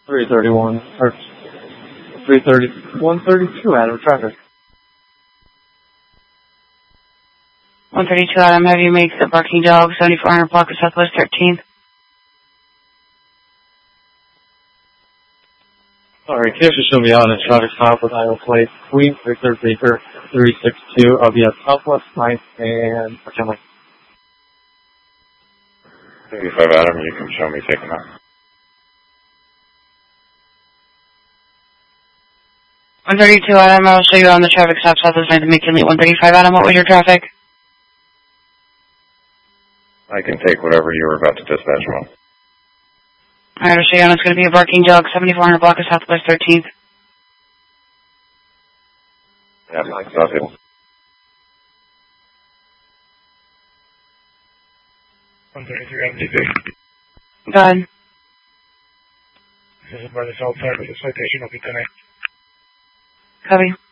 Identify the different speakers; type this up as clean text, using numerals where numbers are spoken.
Speaker 1: 331, or 132 out of traffic.
Speaker 2: 132 Adam, have you make the parking jog 7400 block of Southwest 13th?
Speaker 1: Sorry, can you just show me out in a traffic stop with Iowa Plate, Queen Victor Baker 362. I'll be at Southwest 9th and McKinley.
Speaker 3: 35 Adam, you can show me taking off.
Speaker 2: 132 Adam, I'll show you on the traffic stop Southwest 9th and McKinley. 135 Adam, what was your traffic?
Speaker 3: I can take whatever you were about to dispatch from.
Speaker 2: Alright, I'll show you on. It's going to be a parking jog 7400 block of Southwest 13th.
Speaker 3: Yeah, Mike, got it.
Speaker 4: 133 Adam, DP.
Speaker 2: Go ahead.
Speaker 4: This is by the south side of the citation of the connect.
Speaker 2: Copy.